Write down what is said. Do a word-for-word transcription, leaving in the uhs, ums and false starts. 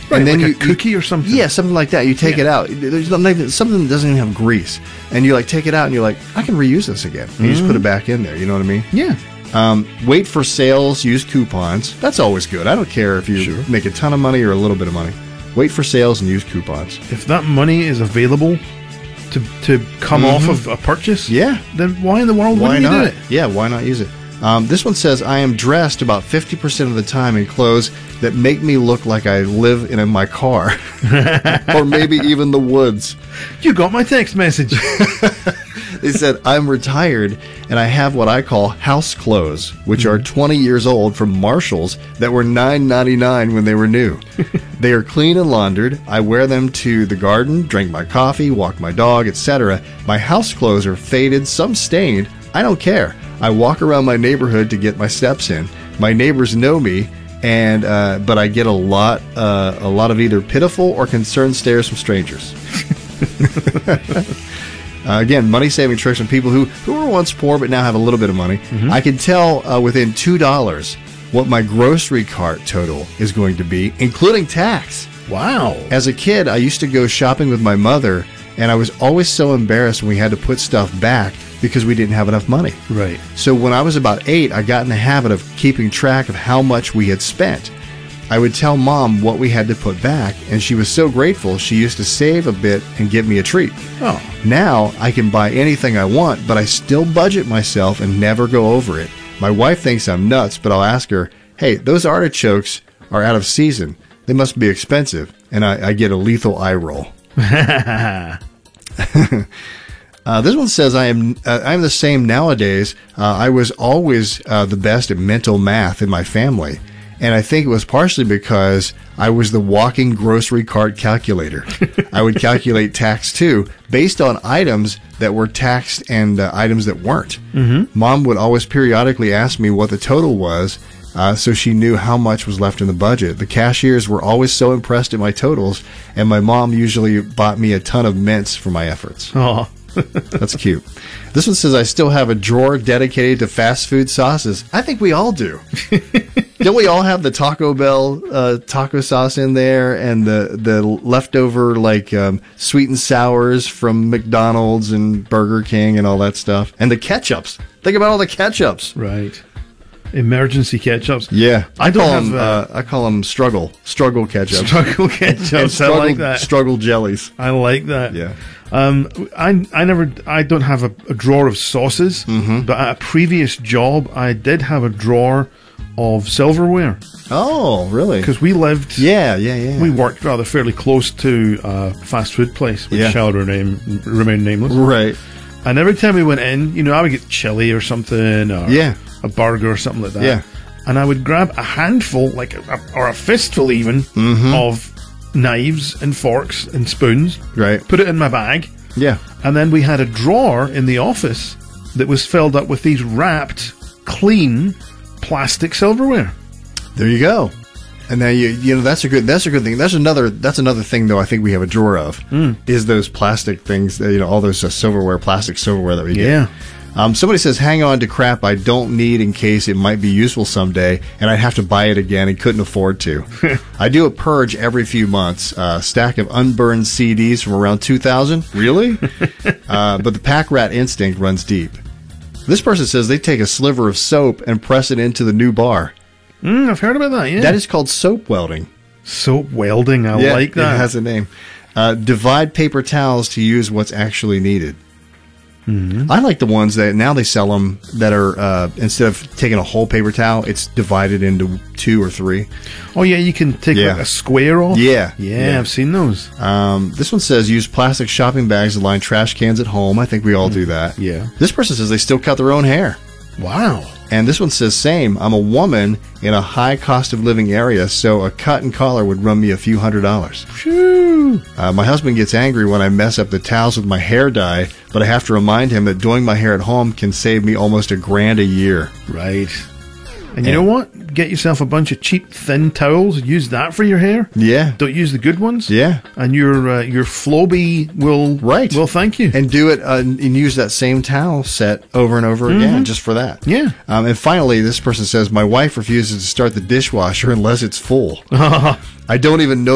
Right, and then like you, a cookie or something. Yeah, something like that. You take Yeah. it out. There's not even, something that doesn't even have grease, and you like take it out, and you're like, I can reuse this again. And you just put it back in there. You know what I mean? Yeah. Um, wait for sales. Use coupons. That's always good. I don't care if you Sure. make a ton of money or a little bit of money. Wait for sales and use coupons. If that money is available to to come off of a purchase, Yeah. then why in the world Why wouldn't you not? do it? Yeah, why not use it? Um, this one says, I am dressed about fifty percent of the time in clothes that make me look like I live in my car. Or maybe even the woods. You got my text message. They said, I'm retired and I have what I call house clothes, which are twenty years old from Marshalls that were nine ninety-nine when they were new. They are clean and laundered. I wear them to the garden, drink my coffee, walk my dog, et cetera. My house clothes are faded, some stained. I don't care. I walk around my neighborhood to get my steps in. My neighbors know me, and uh, but I get a lot, uh, a lot of either pitiful or concerned stares from strangers. Uh, again, money-saving tricks from people who, who were once poor but now have a little bit of money. I can tell uh, within two dollars what my grocery cart total is going to be, including tax. Wow. As a kid, I used to go shopping with my mother, and I was always so embarrassed when we had to put stuff back because we didn't have enough money. Right. So when I was about eight, I got in the habit of keeping track of how much we had spent. I would tell Mom what we had to put back, and she was so grateful she used to save a bit and give me a treat. Oh. Now I can buy anything I want, but I still budget myself and never go over it. My wife thinks I'm nuts, but I'll ask her, hey, those artichokes are out of season. They must be expensive. And I, I get a lethal eye roll. Uh, this one says, I am uh, I'm the same nowadays. Uh, I was always uh, the best at mental math in my family. And I think it was partially because I was the walking grocery cart calculator. I would calculate tax, too, based on items that were taxed and uh, items that weren't. Mm-hmm. Mom would always periodically ask me what the total was, uh, so she knew how much was left in the budget. The cashiers were always so impressed at my totals, and my mom usually bought me a ton of mints for my efforts. Oh. That's cute. This one says, I still have a drawer dedicated to fast food sauces. I think we all do. Don't we all have the Taco Bell uh, taco sauce in there, and the, the leftover like um, sweet and sours from McDonald's and Burger King and all that stuff? And the ketchups. Think about all the ketchups. Right. Emergency ketchups. Yeah. I don't call have, them, uh, uh, I call them struggle. Struggle ketchups. Struggle And ketchups. struggle, I like that. Struggle jellies. I like that. Yeah. Um, I I never I don't have a, a drawer of sauces, Mm-hmm. but at a previous job I did have a drawer of silverware Oh, really? because we lived. Yeah, yeah, yeah. We worked rather fairly close to a fast food place, which Yeah. shall remain remain nameless. Right. And every time we went in, you know, I would get chili or something, or Yeah. a burger or something like that. Yeah. And I would grab a handful, like a, or a fistful even, Mm-hmm. of knives and forks and spoons. Right. Put it in my bag. Yeah. And then we had a drawer in the office that was filled up with these wrapped, clean plastic silverware. There you go. And now you you know that's a good that's a good thing. That's another that's another thing though. I think we have a drawer of is those plastic things. That, you know, all those uh, silverware, plastic silverware that we get. Yeah. Um, somebody says, hang on to crap I don't need in case it might be useful someday, and I'd have to buy it again and couldn't afford to. I do a purge every few months. A uh, stack of unburned C Ds from around two thousand. Really? uh, but the pack rat instinct runs deep. This person says they take a sliver of soap and press it into the new bar. Mm, I've heard about that, yeah. That is called soap welding. soap welding. I Yeah, like that. It has a name. Uh, divide paper towels to use what's actually needed. Mm-hmm. I like the ones that now they sell them that are, uh, instead of taking a whole paper towel, it's divided into two or three. Oh, yeah, you can take Yeah. like a square off. Yeah. Yeah, Yeah. I've seen those. Um, this one says use plastic shopping bags to line trash cans at home. I think we all do that. Yeah. This person says they still cut their own hair. Wow. And this one says, same. I'm a woman in a high cost of living area, so a cut and collar would run me a few hundred dollars. Phew. Uh, my husband gets angry when I mess up the towels with my hair dye, but I have to remind him that doing my hair at home can save me almost a grand a year. Right. And you Yeah. know what? Get yourself a bunch of cheap, thin towels. Use that for your hair. Yeah. Don't use the good ones. Yeah. And your uh, your Floby will Right. will thank you. And do it uh, and use that same towel set over and over again just for that. Yeah. Um, and finally, this person says, my wife refuses to start the dishwasher unless it's full. I don't even know